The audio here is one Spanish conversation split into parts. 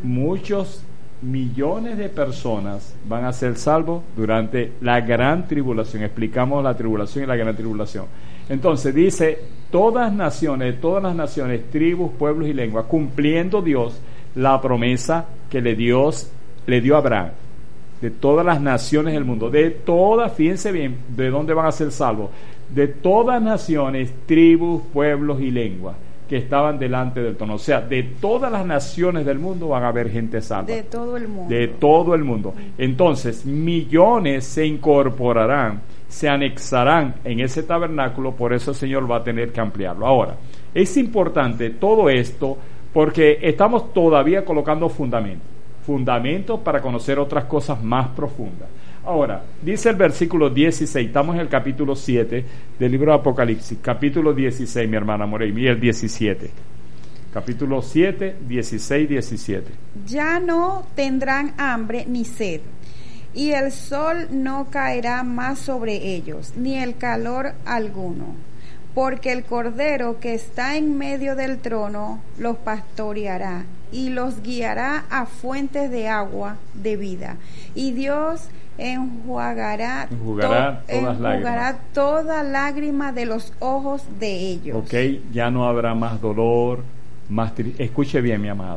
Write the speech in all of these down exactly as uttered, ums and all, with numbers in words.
muchos millones de personas van a ser salvos durante la gran tribulación. Explicamos la tribulación y la gran tribulación. Entonces dice, todas naciones, todas las naciones, tribus, pueblos y lenguas, cumpliendo Dios la promesa que le dio, le dio a Abraham, de todas las naciones del mundo, de todas, fíjense bien, de dónde van a ser salvos, de todas naciones, tribus, pueblos y lenguas que estaban delante del trono. O sea, de todas las naciones del mundo van a haber gente salva. De todo el mundo. De todo el mundo. Entonces, millones se incorporarán, se anexarán en ese tabernáculo, por eso el Señor va a tener que ampliarlo. Ahora, es importante todo esto porque estamos todavía colocando fundamentos, fundamentos para conocer otras cosas más profundas. Ahora, dice el versículo dieciséis, estamos en el capítulo siete del libro de Apocalipsis, capítulo dieciséis, mi hermana Morey, y el diecisiete. Capítulo siete, dieciséis, diecisiete. Ya no tendrán hambre ni sed, y el sol no caerá más sobre ellos, ni el calor alguno, porque el Cordero que está en medio del trono los pastoreará y los guiará a fuentes de agua de vida, y Dios enjuagará, enjugará, to, todas enjugará toda lágrima de los ojos de ellos. Ok, ya no habrá más dolor, más tri- escuche bien, mi amado,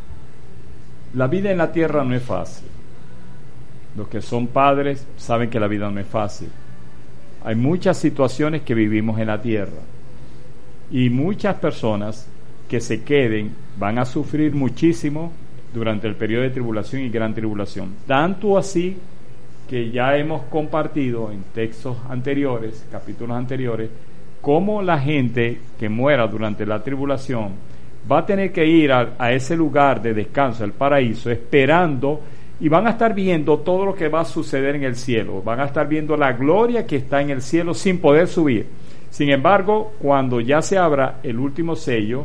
la vida en la tierra no es fácil. Los que son padres saben que la vida no es fácil. Hay muchas situaciones que vivimos en la tierra y muchas personas que se queden van a sufrir muchísimo durante el periodo de tribulación y gran tribulación, tanto así que ya hemos compartido en textos anteriores, capítulos anteriores, cómo la gente que muera durante la tribulación va a tener que ir a, a ese lugar de descanso, el paraíso, esperando, y van a estar viendo todo lo que va a suceder en el cielo, van a estar viendo la gloria que está en el cielo sin poder subir. Sin embargo, cuando ya se abra el último sello,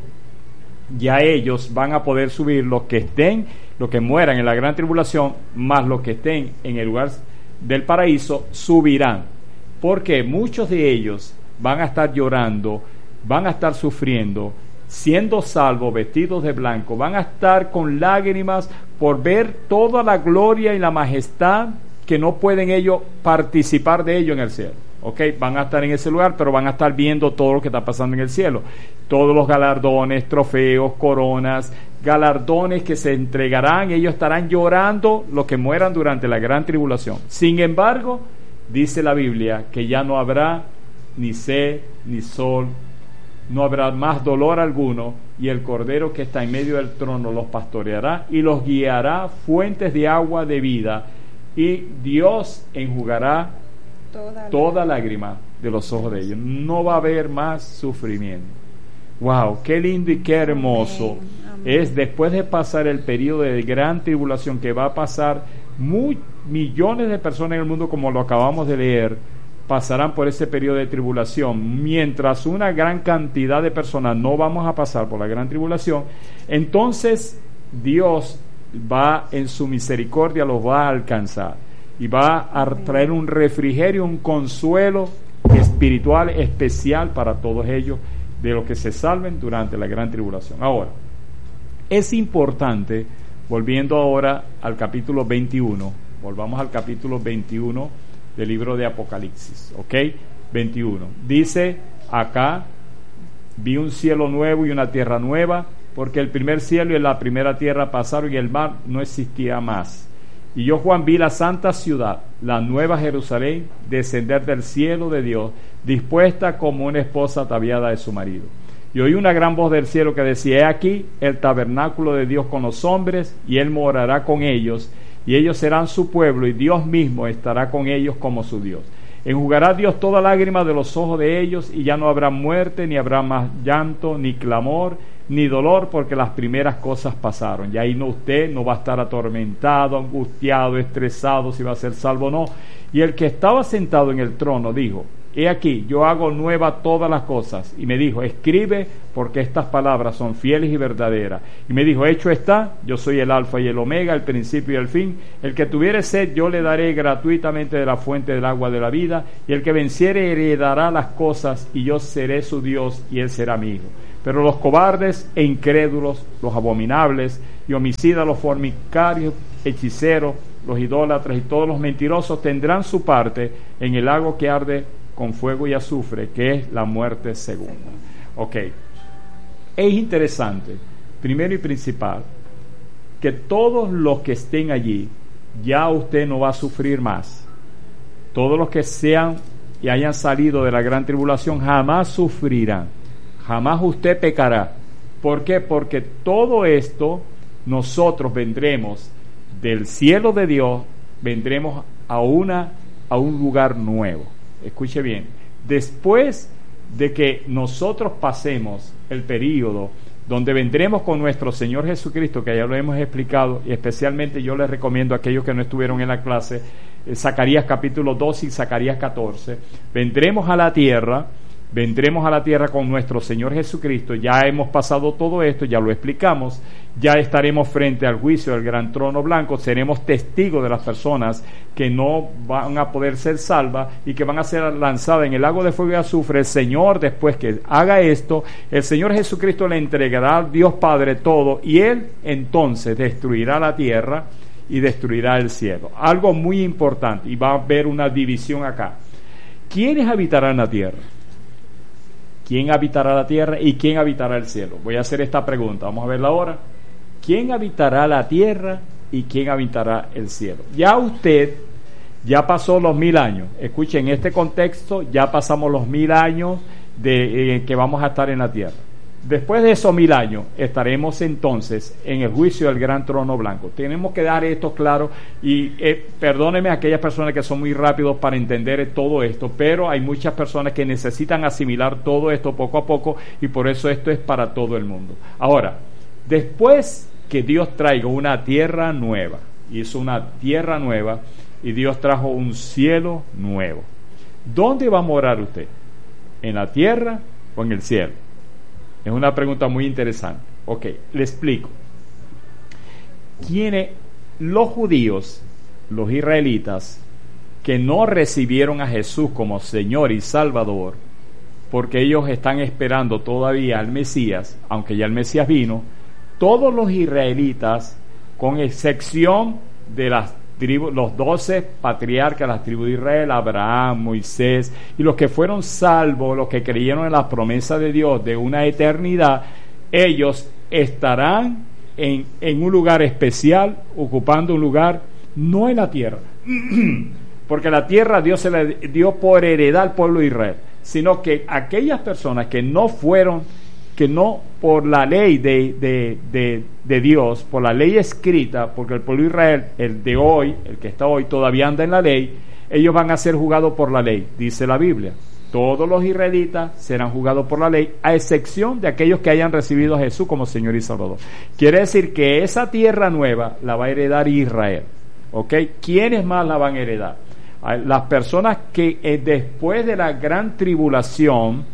ya ellos van a poder subir, los que estén, los que mueran en la gran tribulación, más los que estén en el lugar del paraíso, subirán, porque muchos de ellos van a estar llorando, van a estar sufriendo, siendo salvos, vestidos de blanco, van a estar con lágrimas por ver toda la gloria y la majestad que no pueden ellos participar de ello en el cielo. Okay, van a estar en ese lugar, pero van a estar viendo todo lo que está pasando en el cielo, todos los galardones, trofeos, coronas, galardones que se entregarán. Ellos estarán llorando los que mueran durante la gran tribulación. Sin embargo, dice la Biblia que ya no habrá ni sed ni sol, no habrá más dolor alguno, y el Cordero que está en medio del trono los pastoreará y los guiará fuentes de agua de vida, y Dios enjugará toda, toda lágrima de los ojos de ellos. No va a haber más sufrimiento. Wow, qué lindo y qué hermoso. Amén, amén. Es después de pasar el periodo de gran tribulación que va a pasar, muy, millones de personas en el mundo, como lo acabamos de leer, pasarán por ese periodo de tribulación, mientras una gran cantidad de personas no vamos a pasar por la gran tribulación. Entonces Dios va en su misericordia, los va a alcanzar y va a traer un refrigerio, un consuelo espiritual especial para todos ellos, de los que se salven durante la gran tribulación. Ahora, es importante, volviendo ahora al capítulo veintiuno, volvamos al capítulo veintiuno del libro de Apocalipsis, ¿ok? veintiuno. Dice acá, vi un cielo nuevo y una tierra nueva, porque el primer cielo y la primera tierra pasaron y el mar no existía más. Y yo, Juan, vi la santa ciudad, la nueva Jerusalén, descender del cielo de Dios, dispuesta como una esposa ataviada de su marido. Y oí una gran voz del cielo que decía: he aquí el tabernáculo de Dios con los hombres, y Él morará con ellos, y ellos serán su pueblo, y Dios mismo estará con ellos como su Dios. Enjugará Dios toda lágrima de los ojos de ellos, y ya no habrá muerte, ni habrá más llanto, ni clamor, ni dolor, porque las primeras cosas pasaron. Y ahí no, usted no va a estar atormentado, angustiado, estresado si va a ser salvo o no. Y el que estaba sentado en el trono dijo: he aquí, yo hago nueva todas las cosas. Y me dijo: escribe, porque estas palabras son fieles y verdaderas. Y me dijo: hecho está, yo soy el alfa y el omega, el principio y el fin. El que tuviere sed, yo le daré gratuitamente de la fuente del agua de la vida. Y el que venciere heredará las cosas, y yo seré su Dios, y él será mi hijo. Pero los cobardes e incrédulos, los abominables y homicidas, los fornicarios, hechiceros, los idólatras y todos los mentirosos tendrán su parte en el lago que arde con fuego y azufre, que es la muerte segunda. Ok, es interesante, primero y principal, que todos los que estén allí, ya usted no va a sufrir más. Todos los que sean y hayan salido de la gran tribulación jamás sufrirán, jamás usted pecará. ¿Por qué? Porque todo esto nosotros vendremos del cielo de Dios, vendremos a una a un lugar nuevo. Escuche bien, después de que nosotros pasemos el período donde vendremos con nuestro Señor Jesucristo, que ya lo hemos explicado, y especialmente yo les recomiendo a aquellos que no estuvieron en la clase, eh, Zacarías capítulo doce y Zacarías catorce, vendremos a la tierra, vendremos a la tierra con nuestro Señor Jesucristo. Ya hemos pasado todo esto, ya lo explicamos, ya estaremos frente al juicio del gran trono blanco, seremos testigos de las personas que no van a poder ser salvas y que van a ser lanzadas en el lago de fuego y azufre. El Señor, después que haga esto, el Señor Jesucristo le entregará a Dios Padre todo, y Él entonces destruirá la tierra y destruirá el cielo. Algo muy importante, y va a haber una división acá. ¿Quiénes habitarán la tierra? ¿Quién habitará la tierra y quién habitará el cielo? Voy a hacer esta pregunta, vamos a verla ahora. ¿Quién habitará la tierra y quién habitará el cielo? Ya usted, ya pasó los mil años. Escuchen, en este contexto ya pasamos los mil años de eh, que vamos a estar en la tierra. Después de esos mil años estaremos entonces en el juicio del gran trono blanco. Tenemos que dar esto claro, y eh, perdónenme a aquellas personas que son muy rápidos para entender todo esto, pero hay muchas personas que necesitan asimilar todo esto poco a poco, y por eso esto es para todo el mundo. Ahora, después que Dios traiga una tierra nueva, hizo una tierra nueva y Dios trajo un cielo nuevo, ¿dónde va a morar usted? ¿En la tierra o en el cielo? Es una pregunta muy interesante. Ok, le explico. ¿Quiénes? Los judíos, los israelitas, que no recibieron a Jesús como Señor y Salvador, porque ellos están esperando todavía al Mesías, aunque ya el Mesías vino, todos los israelitas, con excepción de las tribus, los doce patriarcas, las tribus de Israel, Abraham, Moisés, y los que fueron salvos, los que creyeron en las promesas de Dios de una eternidad, ellos estarán en, en un lugar especial, ocupando un lugar no en la tierra, porque la tierra Dios se le dio por heredad al pueblo de Israel, sino que aquellas personas que no fueron, que no por la ley de, de, de, de Dios, por la ley escrita, porque el pueblo de Israel, el de hoy, el que está hoy, todavía anda en la ley, ellos van a ser juzgados por la ley, dice la Biblia. Todos los israelitas serán juzgados por la ley, a excepción de aquellos que hayan recibido a Jesús como Señor y Salvador. Quiere decir que esa tierra nueva la va a heredar Israel. ¿Ok? ¿Quiénes más la van a heredar? Las personas que eh, después de la gran tribulación,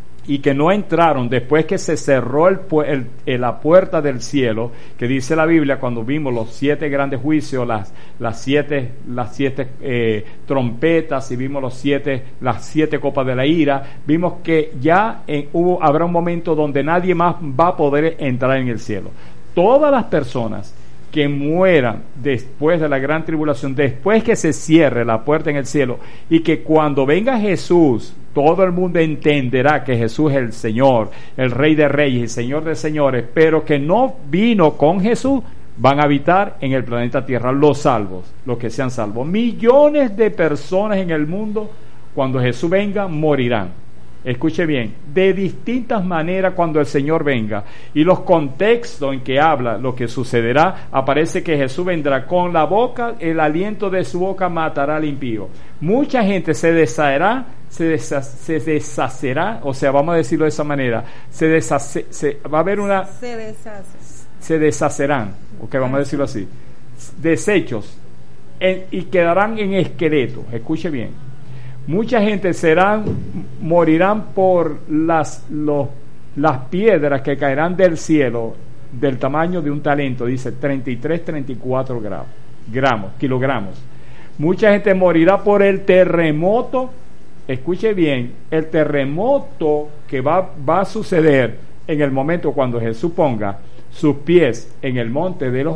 y que no entraron después que se cerró el, el, el, la puerta del cielo, que dice la Biblia cuando vimos los siete grandes juicios, las, las siete, las siete eh, trompetas, y vimos los siete, las siete copas de la ira, vimos que ya en, hubo, habrá un momento donde nadie más va a poder entrar en el cielo. Todas las personas que mueran después de la gran tribulación, después que se cierre la puerta en el cielo, y que cuando venga Jesús, todo el mundo entenderá que Jesús es el Señor, el Rey de Reyes y Señor de Señores, pero que no vino con Jesús, van a habitar en el planeta Tierra los salvos, los que sean salvos. Millones de personas en el mundo, cuando Jesús venga, morirán. Escuche bien, de distintas maneras cuando el Señor venga, y los contextos en que habla lo que sucederá, aparece que Jesús vendrá con la boca, el aliento de su boca matará al impío. Mucha gente se deshacerá, se, desha, se deshacerá, o sea, vamos a decirlo de esa manera, se deshace, se, va a haber una... Se deshace. Se deshacerán, ok, vamos a decirlo así, desechos, en, y quedarán en esqueleto. Escuche bien. Mucha gente serán, morirán por las, los, las piedras que caerán del cielo, del tamaño de un talento, dice treinta y tres, treinta y cuatro gramos, gramos, kilogramos. Mucha gente morirá por el terremoto. Escuche bien, el terremoto que va, va a suceder en el momento cuando Jesús ponga sus pies en el monte de los